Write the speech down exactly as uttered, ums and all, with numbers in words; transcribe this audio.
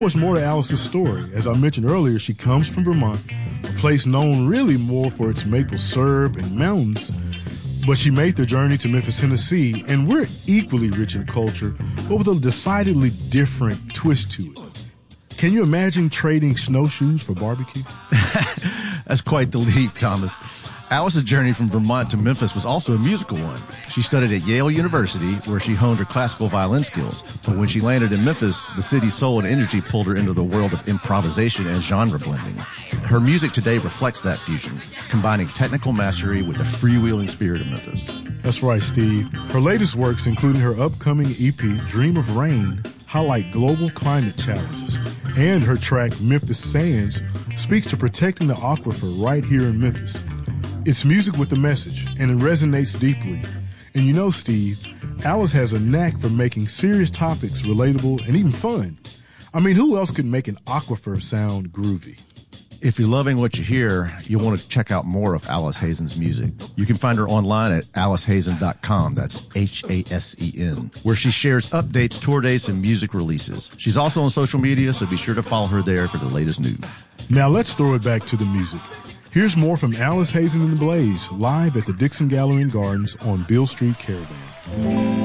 There's more to Alice's story. As I mentioned earlier, she comes from Vermont, a place known really more for its maple syrup and mountains. But she made the journey to Memphis, Tennessee, and we're equally rich in culture, but with a decidedly different twist to it. Can you imagine trading snowshoes for barbecue? That's quite the leap, Thomas. Alice's journey from Vermont to Memphis was also a musical one. She studied at Yale University, where she honed her classical violin skills. But when she landed in Memphis, the city's soul and energy pulled her into the world of improvisation and genre blending. Her music today reflects that fusion, combining technical mastery with the freewheeling spirit of Memphis. That's right, Steve. Her latest works, including her upcoming E P, Dream of Rain, highlight global climate challenges. And her track, Memphis Sands, speaks to protecting the aquifer right here in Memphis. It's music with a message, and it resonates deeply. And you know, Steve, Alice has a knack for making serious topics relatable and even fun. I mean, who else could make an aquifer sound groovy? If you're loving what you hear, you'll want to check out more of Alice Hazen's music. You can find her online at alice hazen dot com. That's H A S E N, where she shares updates, tour dates, and music releases. She's also on social media, so be sure to follow her there for the latest news. Now let's throw it back to the music. Here's more from Alice Hazen and the Blaze, live at the Dixon Gallery and Gardens on Beale Street Caravan.